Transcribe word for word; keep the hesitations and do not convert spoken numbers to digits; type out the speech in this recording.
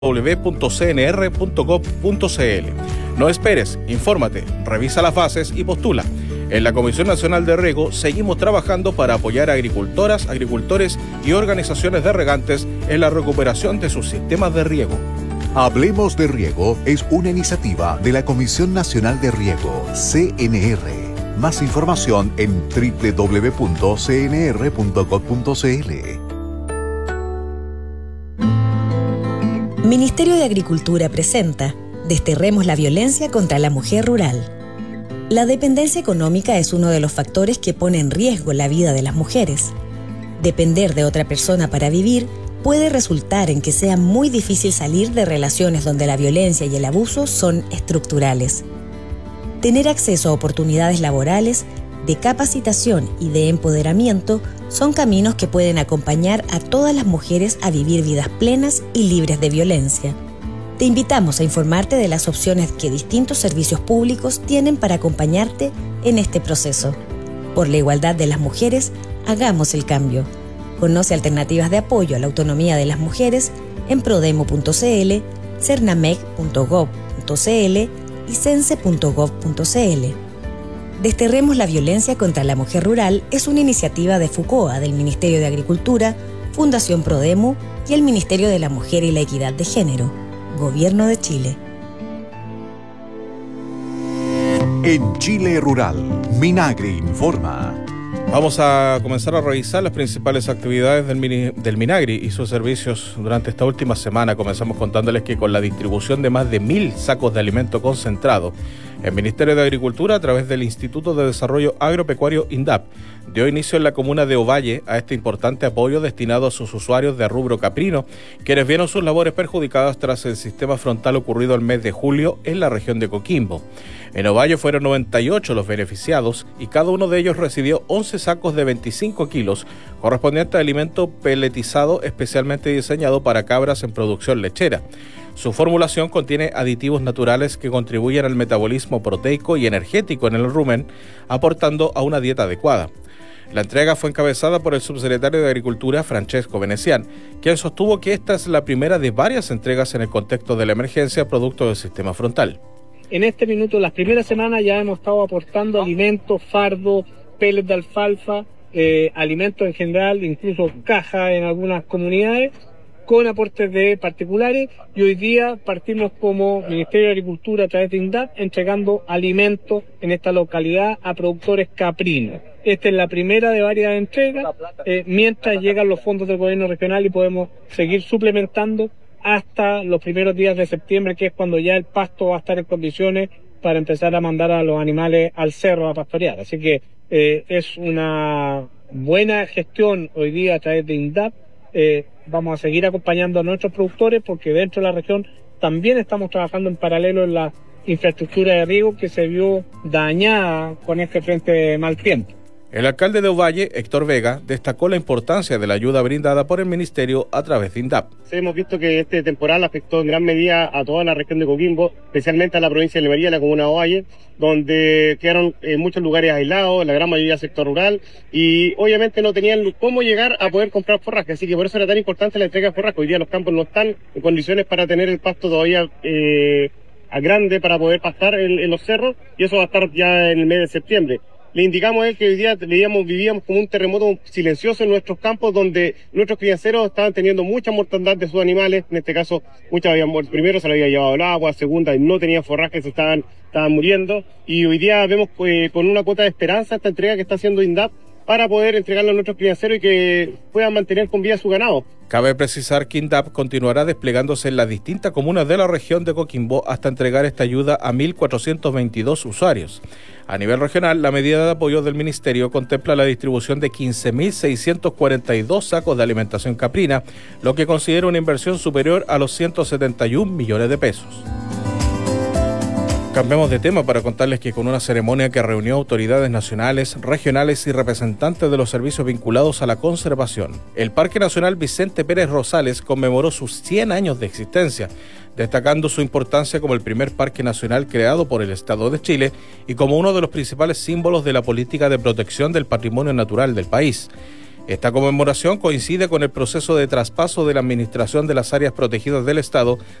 doble u doble u doble u punto c n r punto gov punto c l. No esperes, infórmate, revisa las bases y postula. En la Comisión Nacional de Riego seguimos trabajando para apoyar a agricultoras, agricultores y organizaciones de regantes en la recuperación de sus sistemas de riego. Hablemos de Riego es una iniciativa de la Comisión Nacional de Riego, C N R. Más información en doble u doble u doble u punto c n r punto gov punto c l. Ministerio de Agricultura presenta Desterremos la violencia contra la mujer rural. La dependencia económica es uno de los factores que pone en riesgo la vida de las mujeres. Depender de otra persona para vivir puede resultar en que sea muy difícil salir de relaciones donde la violencia y el abuso son estructurales. Tener acceso a oportunidades laborales, de capacitación y de empoderamiento son caminos que pueden acompañar a todas las mujeres a vivir vidas plenas y libres de violencia. Te invitamos a informarte de las opciones que distintos servicios públicos tienen para acompañarte en este proceso. Por la igualdad de las mujeres, hagamos el cambio. Conoce alternativas de apoyo a la autonomía de las mujeres en prodemo punto c l, cernamec punto gov punto c l y cense punto gov punto c l. Desterremos la violencia contra la mujer rural es una iniciativa de FUCOA, del Ministerio de Agricultura, Fundación Prodemo y el Ministerio de la Mujer y la Equidad de Género, Gobierno de Chile. En Chile Rural, Minagri informa. Vamos a comenzar a revisar las principales actividades del, mini, del Minagri y sus servicios durante esta última semana. Comenzamos contándoles que con la distribución de más de mil sacos de alimento concentrado, el Ministerio de Agricultura, a través del Instituto de Desarrollo Agropecuario INDAP, dio inicio en la comuna de Ovalle a este importante apoyo destinado a sus usuarios de rubro caprino, quienes vieron sus labores perjudicadas tras el sistema frontal ocurrido el mes de julio en la región de Coquimbo. En Ovalle fueron noventa y ocho los beneficiados y cada uno de ellos recibió once sacos de veinticinco kilos, correspondiente a alimento peletizado especialmente diseñado para cabras en producción lechera. Su formulación contiene aditivos naturales que contribuyen al metabolismo proteico y energético en el rumen, aportando a una dieta adecuada. La entrega fue encabezada por el subsecretario de Agricultura, Francesco Venecián, quien sostuvo que esta es la primera de varias entregas en el contexto de la emergencia producto del sistema frontal. En este minuto, las primeras semanas ya hemos estado aportando alimentos, fardo, pellets de alfalfa, eh, alimentos en general, incluso cajas en algunas comunidades, con aportes de particulares, y hoy día partimos como Ministerio de Agricultura a través de INDAP entregando alimentos en esta localidad a productores caprinos. Esta es la primera de varias entregas, eh, mientras llegan los fondos del gobierno regional y podemos seguir suplementando hasta los primeros días de septiembre, que es cuando ya el pasto va a estar en condiciones para empezar a mandar a los animales al cerro a pastorear. Así que eh, es una buena gestión hoy día a través de INDAP. Eh, vamos a seguir acompañando a nuestros productores porque dentro de la región también estamos trabajando en paralelo en la infraestructura de riego que se vio dañada con este frente de mal tiempo. El alcalde de Ovalle, Héctor Vega, destacó la importancia de la ayuda brindada por el Ministerio a través de INDAP. Sí, hemos visto que este temporal afectó en gran medida a toda la región de Coquimbo, especialmente a la provincia de Lemería, la comuna de Ovalle, donde quedaron en muchos lugares aislados, la gran mayoría sector rural, y obviamente no tenían cómo llegar a poder comprar forraje, así que por eso era tan importante la entrega de forraje. Hoy día los campos no están en condiciones para tener el pasto todavía eh, a grande para poder pastar en, en los cerros, y eso va a estar ya en el mes de septiembre. Le indicamos a él que hoy día vivíamos, vivíamos como un terremoto silencioso en nuestros campos, donde nuestros crianceros estaban teniendo mucha mortandad de sus animales. En este caso, muchas habían muerto. Primero se le había llevado el agua, segunda, no tenían forraje, se estaban, estaban muriendo. Y hoy día vemos eh, con una cuota de esperanza esta entrega que está haciendo INDAP para poder entregarlo a nuestros crianceros y que puedan mantener con vida su ganado. Cabe precisar que INDAP continuará desplegándose en las distintas comunas de la región de Coquimbo hasta entregar esta ayuda a mil cuatrocientos veintidós usuarios. A nivel regional, la medida de apoyo del Ministerio contempla la distribución de quince mil seiscientos cuarenta y dos sacos de alimentación caprina, lo que considera una inversión superior a los ciento setenta y un millones de pesos. Cambiamos de tema para contarles que con una ceremonia que reunió autoridades nacionales, regionales y representantes de los servicios vinculados a la conservación, el Parque Nacional Vicente Pérez Rosales conmemoró sus cien años de existencia, destacando su importancia como el primer parque nacional creado por el Estado de Chile y como uno de los principales símbolos de la política de protección del patrimonio natural del país. Esta conmemoración coincide con el proceso de traspaso de la administración de las áreas protegidas del Estado